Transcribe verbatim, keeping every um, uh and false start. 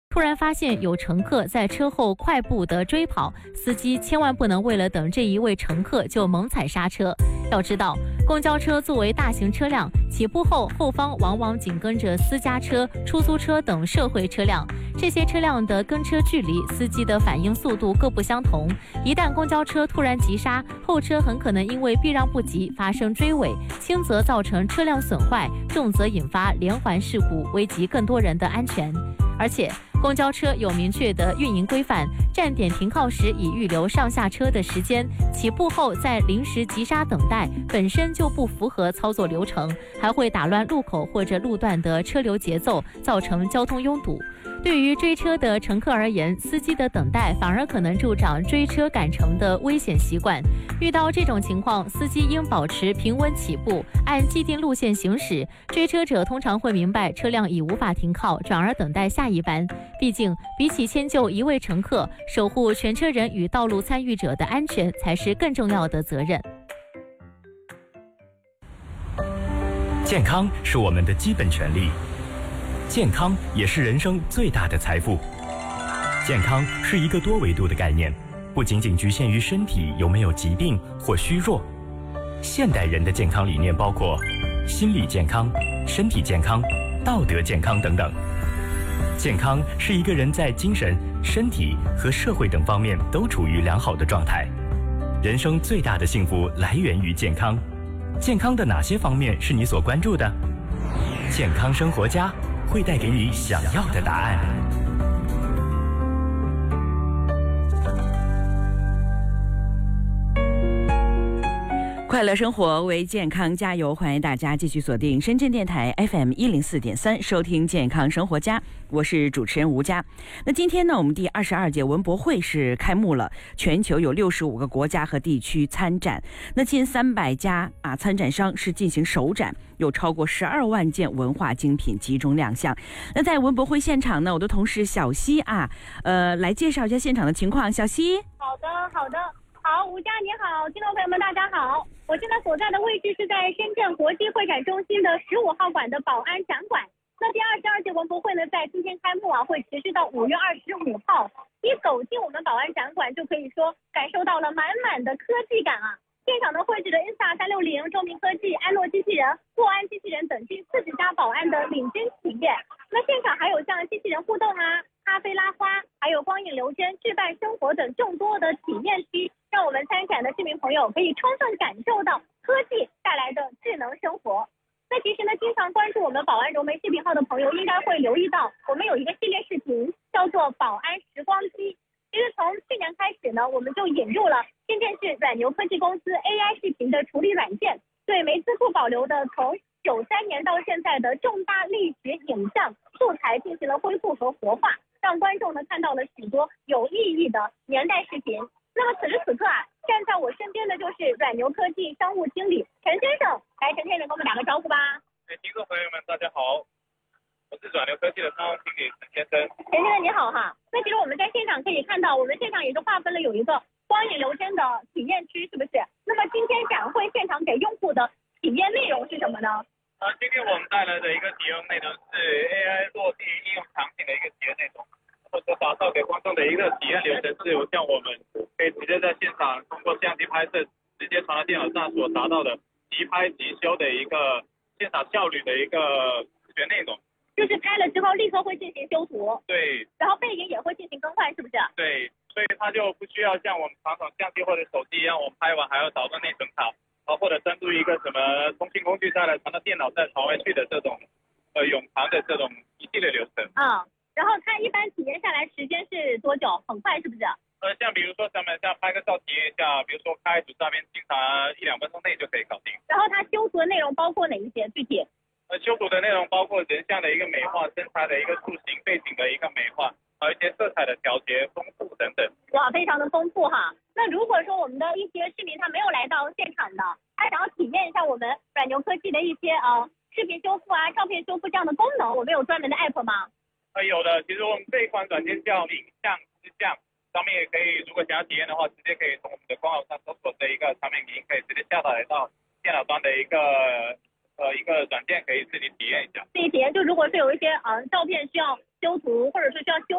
突然发现有乘客在车后快步的追跑，司机千万不能为了等这一位乘客就猛踩刹车。要知道，公交车作为大型车辆，起步后后方往往紧跟着私家车、出租车等社会车辆，这些车辆的跟车距离、司机的反应速度各不相同。一旦公交车突然急刹，后车很可能因为避让不及发生追尾，轻则造成车辆损坏，重则引发连环事故，危及更多人的安全。而且公交车有明确的运营规范，站点停靠时已预留上下车的时间，起步后再临时急刹等待，本身就不符合操作流程，还会打乱路口或者路段的车流节奏，造成交通拥堵。对于追车的乘客而言，司机的等待反而可能助长追车赶乘的危险习惯。遇到这种情况，司机应保持平稳起步，按既定路线行驶。追车者通常会明白车辆已无法停靠，转而等待下一班。毕竟，比起迁就一位乘客，守护全车人与道路参与者的安全才是更重要的责任。 健康是我们的基本权利。健康也是人生最大的财富。健康是一个多维度的概念，不仅仅局限于身体有没有疾病或虚弱。现代人的健康理念包括心理健康、身体健康、道德健康等等。健康是一个人在精神、身体和社会等方面都处于良好的状态。人生最大的幸福来源于健康。健康的哪些方面是你所关注的？健康生活家会带给你想要的答案。 快乐生活为健康加油，欢迎大家继续锁定深圳电台 F M 一零四点三，收听健康生活家，我是主持人吴佳。那今天呢，我们第二十二届文博会是开幕了，全球有六十五个国家和地区参展，那近三百家啊参展商是进行首展，有超过十二万件文化精品集中亮相。那在文博会现场呢，我的同事小溪啊，呃，来介绍一下现场的情况。小溪， 好的，好的。好，吴佳你好，听众朋友们大家好，我现在所在的位置是在深圳国际会展中心的十五号馆的宝安展馆。那第二十二届文博会呢，在今天开幕啊，会持续到五月二十五号。一走进我们宝安展馆，就可以说感受到了满满的科技感啊！现场呢绘制了 I N S A 三六零、周明科技、安诺机器人、沃安机器人等近四十家宝安的领军企业。那现场还有像机器人互动啊、咖啡拉花，还有光影留真、置办生活等众多的体验区，让我们参展的市民朋友可以充分感受到科技带来的智能生活。那其实呢，经常关注我们宝安融媒视频号的朋友应该会留意到，我们有一个系列视频叫做宝安时光机。其实从去年开始呢，我们就引入了深圳市软牛科技公司 A I 视频的处理软件，对梅斯库保留的从九三年到现在的重大历史影像素材进行了恢复和活化，让观众呢看到了许多有意义的年代视频。那么此时此刻啊，站在我身边的就是软牛科技商务经理陈先生，来，陈先生跟我们打个招呼吧。 哎，听众朋友们大家好，我是软牛科技的商务经理陈先生。 陈先生你好哈。那其实我们在现场可以看到，我们现场也是划分了有一个光影留真的体验区，是不是？那么今天展会现场给用户的体验内容是什么呢？ 呃，今天我们带来的一个体验内容是 A I 落地应用场景的一个体验内容。或者打造给观众的一个体验流程是像我们可以直接在现场通过相机拍摄，直接传到电脑上所达到的即拍即修的一个现场效率的一个视觉内容。 就是拍了之后立刻会进行修图， 对， 然后背景也会进行更换，是不是？ 对，所以它就不需要像我们传统相机或者手机一样，我们拍完还要导到内存卡，啊，或者登录一个什么通信工具再来传到电脑再传回去的这种呃永长的这种一系列流程。 嗯。然后它一般体验下来时间是多久？很快是不是？ 呃，像比如说咱们像拍个照体验一下，比如说开一组照片，经常一两分钟内就可以搞定。 然后它修图的内容包括哪一些？具体？ 呃，修图的内容包括人像的一个美化、身材的一个塑形、背景的一个美化，还有一些色彩的调节、丰富等等。 哇，非常的丰富哈。那如果说我们的一些市民他没有来到现场的，他想要体验一下我们软牛科技的一些呃视频修复啊、照片修复这样的功能，我们有专门的 app 吗？ 呃，有的，其实我们这一款软件叫影像之像，上面也可以，如果想要体验的话，直接可以从我们的官网上搜索这一个产品，您可以直接下载到电脑端的一个呃一个软件，可以自己体验一下。 自己体验，就如果是有一些嗯、呃、照片需要修图，或者是需要修